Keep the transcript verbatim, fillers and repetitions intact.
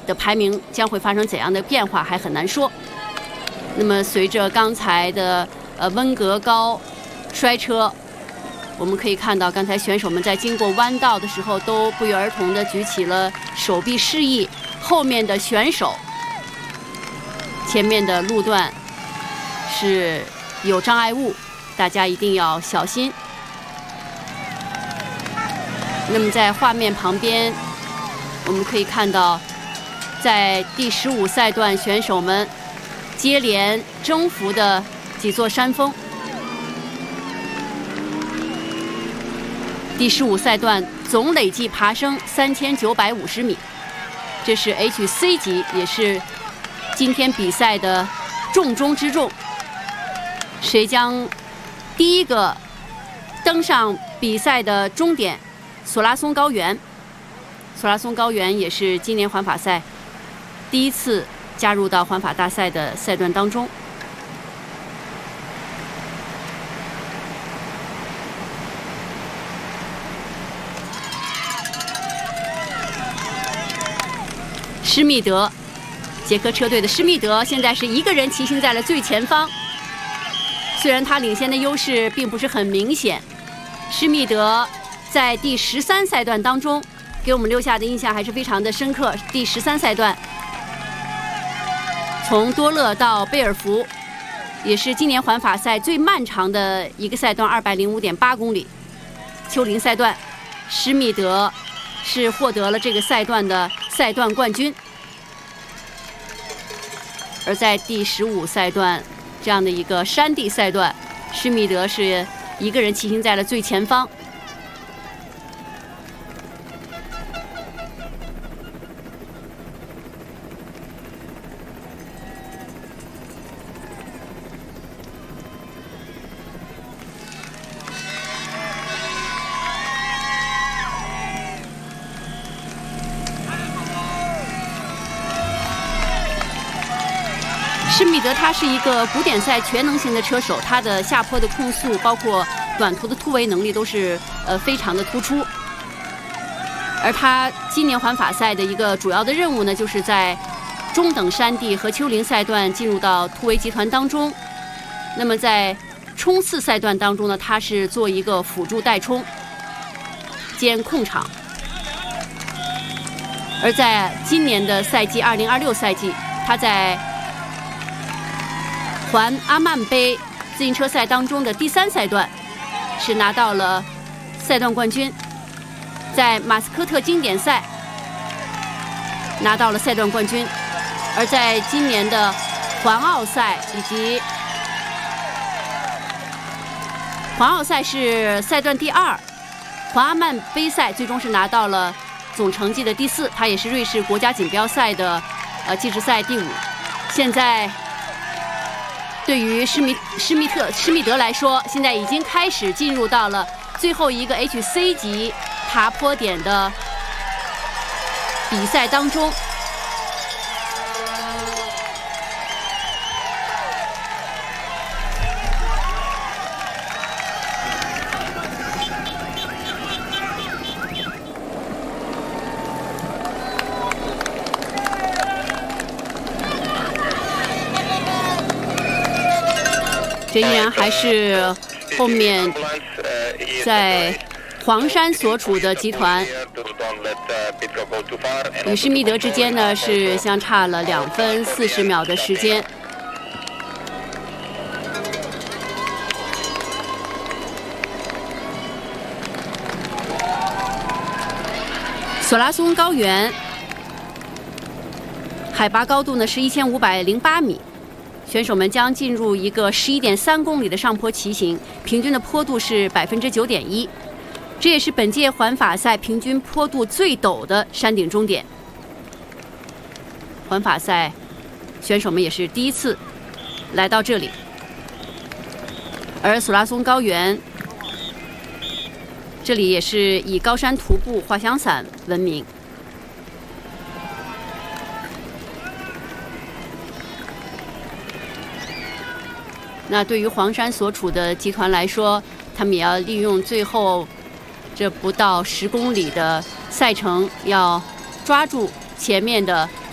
的排名将会发生怎样的变化还很难说。那么随着刚才的呃温格高摔车，我们可以看到刚才选手们在经过弯道的时候都不约而同地举起了手臂示意后面的选手，前面的路段是有障碍物，大家一定要小心。那么在画面旁边，我们可以看到，在第十五赛段选手们接连征服的几座山峰。第十五赛段总累计爬升三千九百五十米，这是 H C 级，也是今天比赛的重中之重。谁将第一个登上比赛的终点索拉松高原？索拉松高原也是今年环法赛第一次加入到环法大赛的赛段当中。施密德，捷克车队的施密德现在是一个人骑行在了最前方，虽然他领先的优势并不是很明显。施密德在第十三赛段当中给我们留下的印象还是非常的深刻。第十三赛段从多勒到贝尔福，也是今年环法赛最漫长的一个赛段，二百零五点八公里。丘陵赛段，施密德是获得了这个赛段的赛段冠军。而在第十五赛段这样的一个山地赛段，施密德是一个人骑行在了最前方。施密德他是一个古典赛全能型的车手，他的下坡的控速包括短途的突围能力都是呃非常的突出。而他今年环法赛的一个主要的任务呢，就是在中等山地和丘陵赛段进入到突围集团当中。那么在冲刺赛段当中呢，他是做一个辅助带冲兼控场。而在今年的赛季二零二六赛季，他在环阿曼杯自行车赛当中的第三赛段是拿到了赛段冠军，在马斯科特经典赛拿到了赛段冠军，而在今年的环奥赛以及环奥赛是赛段第二，环阿曼杯赛最终是拿到了总成绩的第四，他也是瑞士国家锦标赛的呃计时赛第五。现在对于施密施密特施密德来说，现在已经开始进入到了最后一个 H C 级爬坡点的比赛当中。这依然还是后面在黄山所处的集团与施密德之间呢是相差了两分四十秒的时间。索拉松高原海拔高度呢是一千五百零八米。选手们将进入一个十一点三公里的上坡骑行，平均的坡度是百分之九点一，这也是本届环法赛平均坡度最陡的山顶终点。环法赛选手们也是第一次来到这里，而索拉松高原这里也是以高山徒步、滑翔伞闻名。那对于黄山所处的集团来说，他们也要利用最后这不到十公里的赛程，要抓住前面的